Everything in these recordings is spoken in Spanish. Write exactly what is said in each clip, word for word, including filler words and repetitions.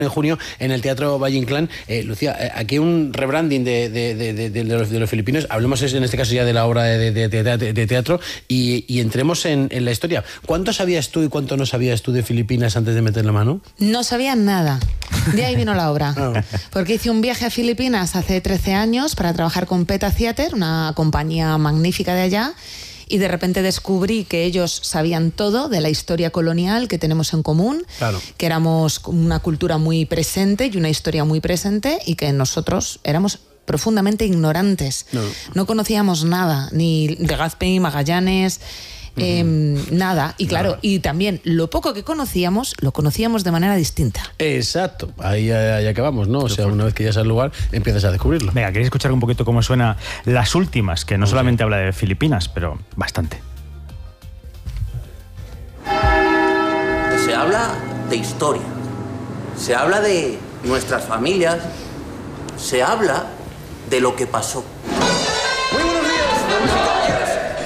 en junio en el Teatro Valle Inclán. Eh, Lucía, eh, aquí un rebranding de, de, de, de, de, los, de los filipinos. Hablemos en este caso ya de la obra de, de, de, de, de teatro y, y entremos en, en la historia. ¿Cuánto sabías tú y cuánto no sabías tú de Filipinas antes de meter la mano? No sabía nada. De ahí vino la obra. Oh. Porque hice un viaje a Filipinas hace trece años para trabajar con Peta Theater, una compañía magnífica de allá. Y de repente descubrí que ellos sabían todo de la historia colonial que tenemos en común, claro. que éramos una cultura muy presente y una historia muy presente y que nosotros éramos profundamente ignorantes. No, no conocíamos nada, ni Legazpi, Magallanes... Eh, uh-huh. Nada, y claro, y también lo poco que conocíamos, lo conocíamos de manera distinta. Exacto, ahí, ahí acabamos, ¿no? O sea, una vez que llegas al lugar, empiezas a descubrirlo. Venga, ¿queréis escuchar un poquito cómo suena Las Últimas? Que no solamente habla de Filipinas, pero bastante. Se habla de historia, se habla de nuestras familias, se habla de lo que pasó. Muy buenos días, damas y caballeros.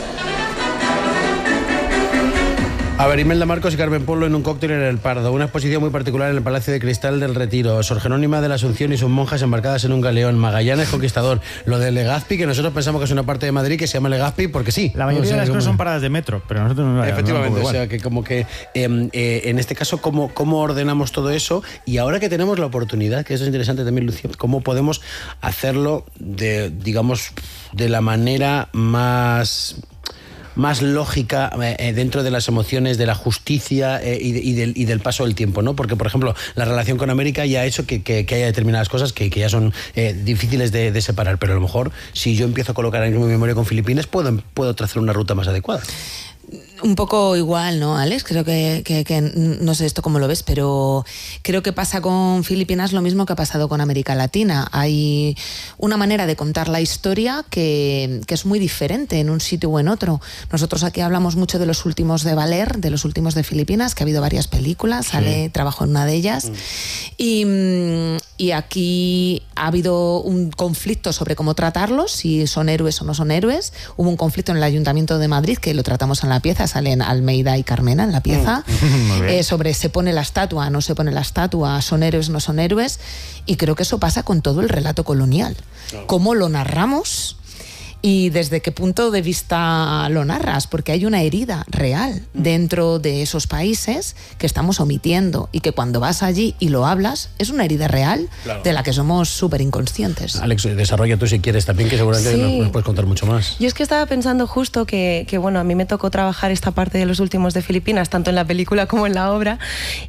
A ver, Imelda Marcos y Carmen Polo en un cóctel en el Pardo. Una exposición muy particular en el Palacio de Cristal del Retiro. Sor Jerónima de la Asunción y sus monjas embarcadas en un galeón. Magallanes conquistador. Lo de Legazpi, que nosotros pensamos que es una parte de Madrid que se llama Legazpi porque sí. La mayoría o sea, de las como... cosas son paradas de metro, pero nosotros no. Efectivamente, no, o sea, que como que eh, eh, en este caso, ¿cómo, ¿cómo ordenamos todo eso? Y ahora que tenemos la oportunidad, que eso es interesante también, Lucía, ¿cómo podemos hacerlo de, digamos, de la manera más... más lógica eh, dentro de las emociones, de la justicia eh, y, de, y, del, y del paso del tiempo, ¿no? Porque, por ejemplo, la relación con América ya ha hecho que, que, que haya determinadas cosas que, que ya son eh, difíciles de, de separar, pero a lo mejor si yo empiezo a colocar en mi memoria con Filipinas, puedo, puedo trazar una ruta más adecuada. Un poco igual, ¿no, Alex? Creo que, que, que, no sé esto cómo lo ves, pero creo que pasa con Filipinas lo mismo que ha pasado con América Latina. Hay una manera de contar la historia que, que es muy diferente en un sitio o en otro. Nosotros aquí hablamos mucho de los últimos de Valer, de los últimos de Filipinas, que ha habido varias películas, sí. Ale trabajó en una de ellas. Mm. Y, y aquí ha habido un conflicto sobre cómo tratarlos, si son héroes o no son héroes. Hubo un conflicto en el Ayuntamiento de Madrid, que lo tratamos en la pieza, salen Almeida y Carmena en la pieza, eh, sobre se pone la estatua, no se pone la estatua, son héroes, no son héroes, y creo que eso pasa con todo el relato colonial. Claro. ¿Cómo lo narramos? Y desde qué punto de vista lo narras, porque hay una herida real dentro de esos países que estamos omitiendo y que cuando vas allí y lo hablas, es una herida real, claro. de la que somos súper inconscientes. Alex, desarrolla tú si quieres también, que seguramente sí. nos, nos puedes contar mucho más. Yo es que estaba pensando justo que, que, bueno, a mí me tocó trabajar esta parte de los últimos de Filipinas, tanto en la película como en la obra,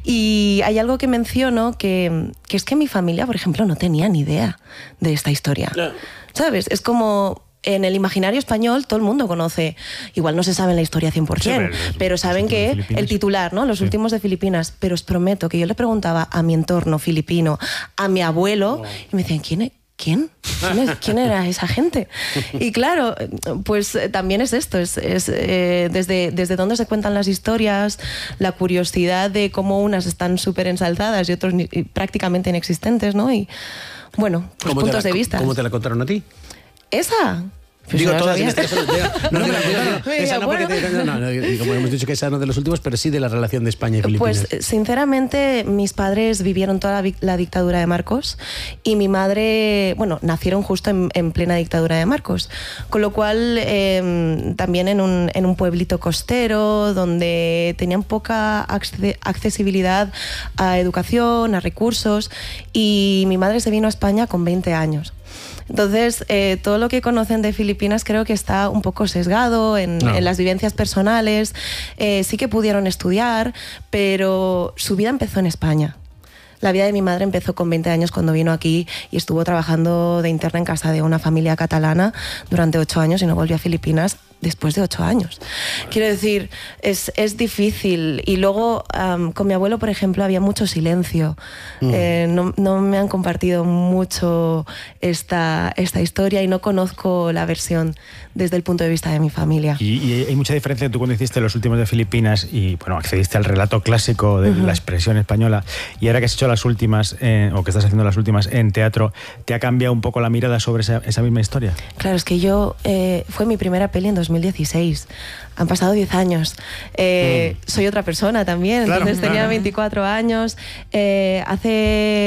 y hay algo que menciono que, que es que mi familia, por ejemplo, no tenía ni idea de esta historia. No. ¿Sabes? Es como... En el imaginario español todo el mundo conoce, igual no se sabe la historia cien por ciento, sí, pero, pero saben que el titular, ¿no? Los sí. últimos de Filipinas, pero os prometo que yo le preguntaba a mi entorno filipino, a mi abuelo, oh. y me decían, ¿quién es? ¿Quién? ¿Quién, es, ¿Quién era esa gente? Y claro, pues también es esto, es, es eh, desde, desde dónde se cuentan las historias, la curiosidad de cómo unas están súper ensalzadas y otros ni, y prácticamente inexistentes, ¿no? Y bueno, pues puntos la, de vista. ¿Cómo te la contaron a ti? ¿Esa? Pues digo todas en este caso, no, no, no, no, esa no, porque te, no, no, no, como hemos dicho que esa no de los últimos, pero sí de la relación de España y Filipinas. Pues sinceramente mis padres vivieron toda la, la dictadura de Marcos y mi madre, bueno, nacieron justo en, en plena dictadura de Marcos, con lo cual eh, también en un, en un pueblito costero donde tenían poca accesibilidad a educación, a recursos, y mi madre se vino a España con veinte años. Entonces, eh, todo lo que conocen de Filipinas creo que está un poco sesgado en, no. en las vivencias personales. Eh, sí que pudieron estudiar, pero su vida empezó en España. La vida de mi madre empezó con veinte años cuando vino aquí y estuvo trabajando de interna en casa de una familia catalana durante ocho años y no volvió a Filipinas después de ocho años. Quiero decir, es, es difícil. Y luego, um, con mi abuelo, por ejemplo, había mucho silencio. Mm. Eh, no, no me han compartido mucho esta, esta historia y no conozco la versión desde el punto de vista de mi familia. Y, y hay mucha diferencia. Tú cuando hiciste los últimos de Filipinas y bueno, accediste al relato clásico de uh-huh. la expresión española, y ahora que has hecho las últimas, eh, o que estás haciendo las últimas en teatro, ¿te ha cambiado un poco la mirada sobre esa, esa misma historia? Claro, es que yo, eh, fue mi primera peli en dos dos mil dieciséis. Han pasado diez años. Eh, mm. Soy otra persona también, entonces claro, tenía claro. veinticuatro años. Eh, hace